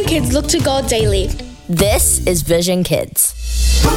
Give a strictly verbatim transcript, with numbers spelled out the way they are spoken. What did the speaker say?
Kids look to God daily. This is Vision Kids.